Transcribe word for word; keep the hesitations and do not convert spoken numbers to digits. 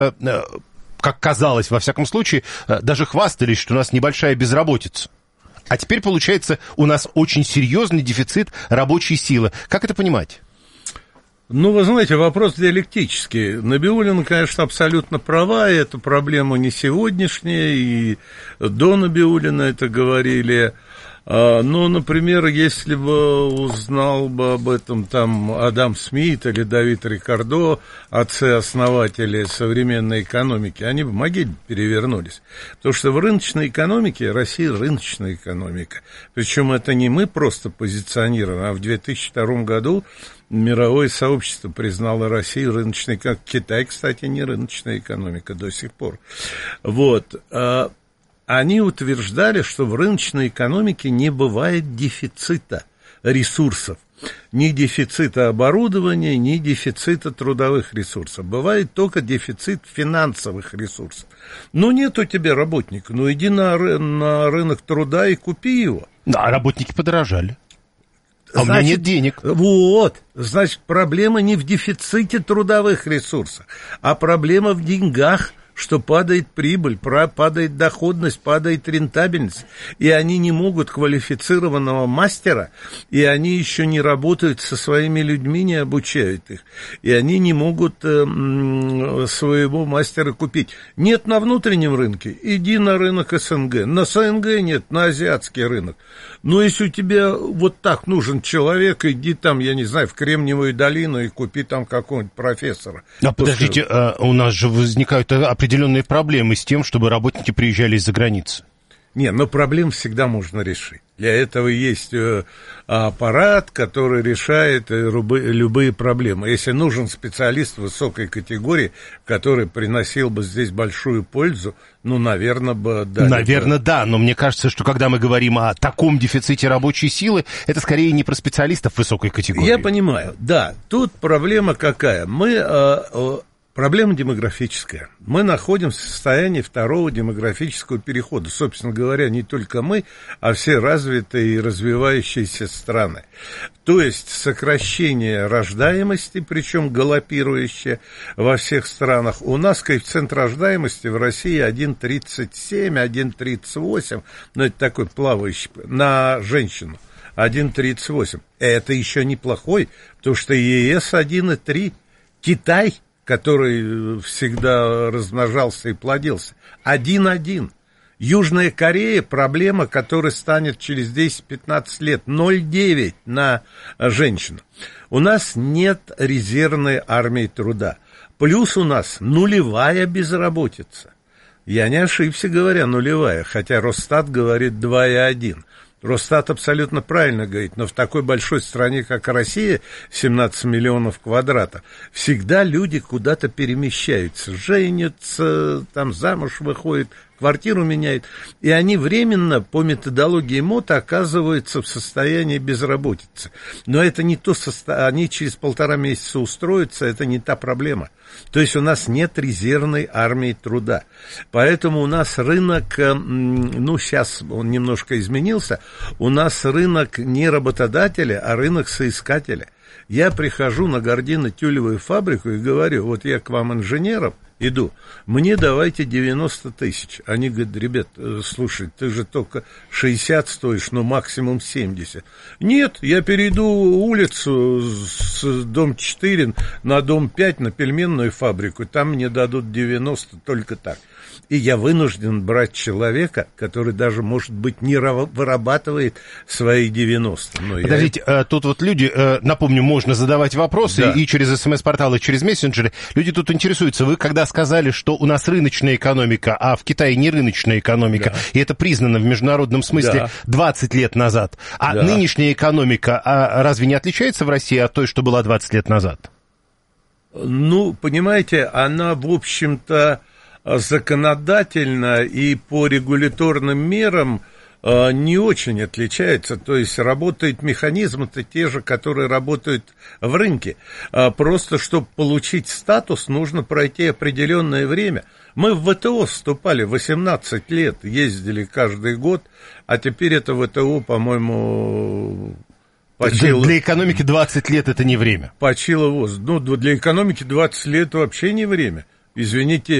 как казалось, во всяком случае, даже хвастались, что у нас небольшая безработица. А теперь, получается, у нас очень серьезный дефицит рабочей силы. Как это понимать? Ну, вы знаете, вопрос диалектический. Набиуллина, конечно, абсолютно права, и эта проблема не сегодняшняя, и до Набиуллина это говорили. Ну, например, если бы узнал бы об этом там Адам Смит или Давид Рикардо, отцы-основатели современной экономики, они бы могильно перевернулись. Потому что в рыночной экономике Россия рыночная экономика. Причем это не мы просто позиционируем, а в две тысячи втором году мировое сообщество признало Россию рыночной экономикой. Китай, кстати, не рыночная экономика до сих пор. Вот. Они утверждали, что в рыночной экономике не бывает дефицита ресурсов. Ни дефицита оборудования, ни дефицита трудовых ресурсов. Бывает только дефицит финансовых ресурсов. Ну, нет у тебя работника, ну, иди на, ры- на рынок труда и купи его. Да, работники подорожали. А значит, у меня нет денег. Вот, значит, проблема не в дефиците трудовых ресурсов, а проблема в деньгах, что падает прибыль, падает доходность, падает рентабельность, и они не могут квалифицированного мастера, и они еще не работают со своими людьми, не обучают их, и они не могут э, своего мастера купить. Нет на внутреннем рынке, иди на рынок СНГ, на СНГ нет, на азиатский рынок. Но если у тебя вот так нужен человек, иди там, я не знаю, в Кремниевую долину и купи там какого-нибудь профессора. А подождите, а у нас же возникают определенные проблемы с тем, чтобы работники приезжали из-за границы. Не, но проблем всегда можно решить. Для этого есть аппарат, который решает любые проблемы. Если нужен специалист высокой категории, который приносил бы здесь большую пользу, ну, наверное, бы... Да, наверное, это... да, но мне кажется, что когда мы говорим о таком дефиците рабочей силы, это скорее не про специалистов высокой категории. Я понимаю, да. Тут проблема какая? Мы... Проблема демографическая. Мы находимся в состоянии второго демографического перехода. Собственно говоря, не только мы, а все развитые и развивающиеся страны. То есть сокращение рождаемости, причем галопирующее во всех странах. У нас коэффициент рождаемости в России один целых тридцать семь, один целых тридцать восемь, ну это такой плавающий, на женщину. один целых тридцать восемь. Это еще неплохой, потому что ЕС один целых три. Китай, который всегда размножался и плодился, один-один. Южная Корея, проблема, которая станет через десять-пятнадцать лет, ноль целых девять на женщину. У нас нет резервной армии труда. Плюс у нас нулевая безработица. Я не ошибся, говоря нулевая, хотя Росстат говорит два целых один. Росстат абсолютно правильно говорит, но в такой большой стране, как Россия, семнадцать миллионов квадратов, всегда люди куда-то перемещаются, женятся, там замуж выходят, квартиру меняют, и они временно по методологии МОТа оказываются в состоянии безработицы. Но это не то состояние, они через полтора месяца устроятся, это не та проблема. То есть у нас нет резервной армии труда. Поэтому у нас рынок, ну сейчас он немножко изменился, у нас рынок не работодателя, а рынок соискателя. Я прихожу на гардино-тюлевую фабрику и говорю, вот я к вам инженером иду, мне давайте девяносто тысяч. Они говорят, ребят, слушай, ты же только шестьдесят стоишь, но максимум семьдесят. Нет, я перейду улицу с дом четыре на дом пять, на пельменную фабрику, там мне дадут девяносто только так. И я вынужден брать человека, который даже, может быть, не вырабатывает свои девяносто. Но Подождите, я... тут вот люди, напомню, можно задавать вопросы, да. И через СМС-портал, и через мессенджеры. Люди тут интересуются. Вы когда сказали, что у нас рыночная экономика, а в Китае не рыночная экономика, да. И это признано в международном смысле да. двадцать лет назад, а да. Нынешняя экономика а разве не отличается в России от той, что была двадцать лет назад? Ну, понимаете, она, в общем-то, законодательно и по регуляторным мерам э, не очень отличается, то есть работают механизмы-то те же, которые работают в рынке, а просто чтобы получить статус, нужно пройти определенное время. Мы в ВТО вступали восемнадцать лет, ездили каждый год, а теперь это ВТО, по-моему... Почило... Для экономики двадцать лет это не время. Почило воздух. Ну, для экономики двадцать лет вообще не время. извините,